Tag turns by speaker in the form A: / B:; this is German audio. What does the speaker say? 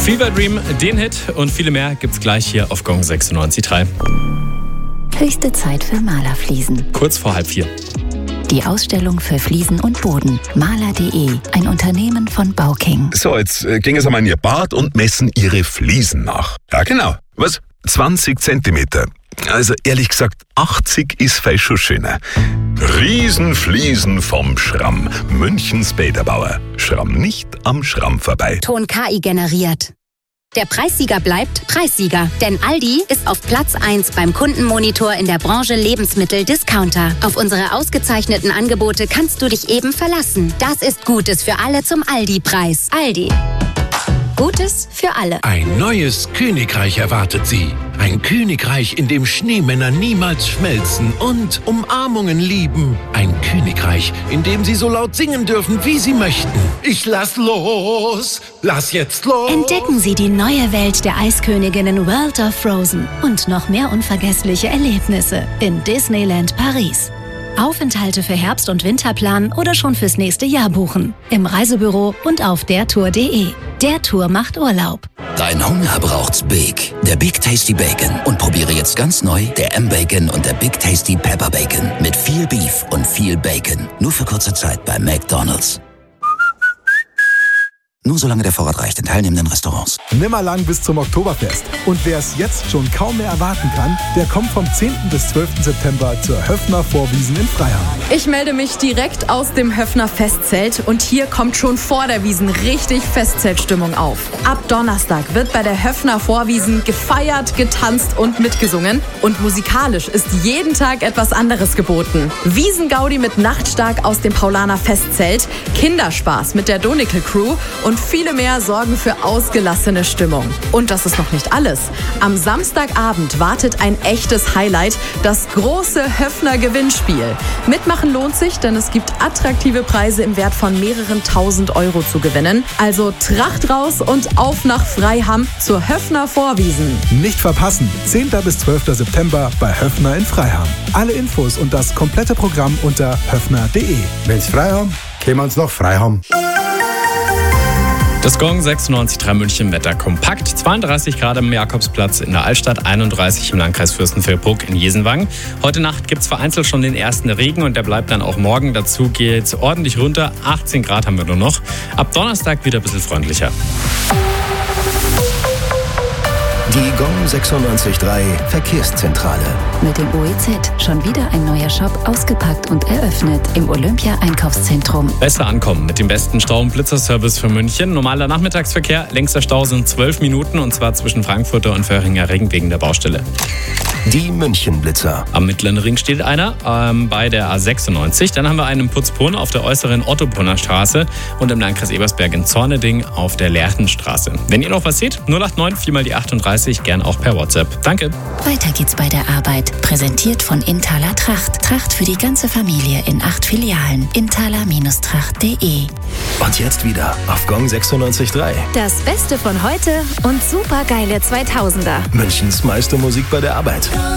A: Fever Dream, den Hit und viele mehr gibt's gleich hier auf Gong 96.3.
B: Höchste Zeit für Malerfliesen.
A: Kurz vor 3:30.
B: Die Ausstellung für Fliesen und Boden. Maler.de, ein Unternehmen von Bauking.
C: So, jetzt gehen Sie mal in Ihr Bad und messen Ihre Fliesen nach. Ja, genau. Was? 20 Zentimeter. Also ehrlich gesagt, 80 ist vielleicht schon schöner. Riesenfliesen vom Schramm. Münchens Bäderbauer. Schramm nicht am Schramm vorbei.
D: Ton KI generiert. Der Preissieger bleibt Preissieger, denn Aldi ist auf Platz 1 beim Kundenmonitor in der Branche Lebensmittel-Discounter. Auf unsere ausgezeichneten Angebote kannst du dich eben verlassen. Das ist Gutes für alle zum Aldi-Preis. Aldi. Gutes für alle.
E: Ein neues Königreich erwartet Sie. Ein Königreich, in dem Schneemänner niemals schmelzen und Umarmungen lieben. Ein Königreich, in dem Sie so laut singen dürfen, wie Sie möchten. Ich lass los! Lass jetzt los!
F: Entdecken Sie die neue Welt der Eisköniginnen World of Frozen und noch mehr unvergessliche Erlebnisse in Disneyland Paris. Aufenthalte für Herbst- und Winterplan oder schon fürs nächste Jahr buchen. Im Reisebüro und auf dertour.de. Der Tour macht Urlaub.
G: Dein Hunger braucht's Big. Der Big Tasty Bacon. Und probiere jetzt ganz neu der M-Bacon und der Big Tasty Pepper Bacon. Mit viel Beef und viel Bacon. Nur für kurze Zeit bei McDonald's. Nur solange der Vorrat reicht in teilnehmenden Restaurants.
H: Nimmer lang bis zum Oktoberfest. Und wer es jetzt schon kaum mehr erwarten kann, der kommt vom 10. bis 12. September zur Höffner Vorwiesen in Freiham.
I: Ich melde mich direkt aus dem Höffner Festzelt und hier kommt schon vor der Wiesn richtig Festzeltstimmung auf. Ab Donnerstag wird bei der Höffner Vorwiesen gefeiert, getanzt und mitgesungen. Und musikalisch ist jeden Tag etwas anderes geboten. Wiesengaudi mit Nachtstark aus dem Paulaner Festzelt, Kinderspaß mit der Donikel Crew und viele mehr sorgen für ausgelassene Stimmung. Und das ist noch nicht alles. Am Samstagabend wartet ein echtes Highlight, das große Höffner Gewinnspiel. Mitmachen lohnt sich, denn es gibt attraktive Preise im Wert von mehreren 1000 Euro zu gewinnen. Also Tracht raus und auf nach Freiham zur Höffner Vorwiesen.
H: Nicht verpassen, 10. bis 12. September bei Höffner in Freiham. Alle Infos und das komplette Programm unter höffner.de.
J: Wenn's Freiham, können wir uns noch Freiham.
A: Das Gong 96.3 München Wetter kompakt. 32 Grad am Jakobsplatz in der Altstadt, 31 im Landkreis Fürstenfeldbruck in Jesenwang. Heute Nacht gibt es vereinzelt schon den ersten Regen und der bleibt dann auch morgen. Dazu geht es ordentlich runter. 18 Grad haben wir nur noch. Ab Donnerstag wieder ein bisschen freundlicher.
K: Die Gong 96.3 Verkehrszentrale.
B: Mit dem OEZ schon wieder ein neuer Shop ausgepackt und eröffnet im Olympia-Einkaufszentrum.
A: Besser ankommen mit dem besten Stau- und Blitzerservice für München. Normaler Nachmittagsverkehr, längster Stau sind 12 Minuten und zwar zwischen Frankfurter und Föhringer Ring wegen der Baustelle.
K: Die München-Blitzer.
A: Am Mittleren Ring steht einer, bei der A96. Dann haben wir einen in Putzbrunn auf der äußeren Ottobrunner Straße und im Landkreis Ebersberg in Zorneding auf der Lerchenstraße. Wenn ihr noch was seht, 089 4 mal die 38, gern auch per WhatsApp. Danke.
B: Weiter geht's bei der Arbeit. Präsentiert von Inthaler Tracht. Tracht für die ganze Familie in 8 Filialen. Inthaler-tracht.de.
K: Und jetzt wieder auf Gong 96.3.
F: Das Beste von heute und supergeile 2000er.
K: Münchens Meistermusik bei der Arbeit.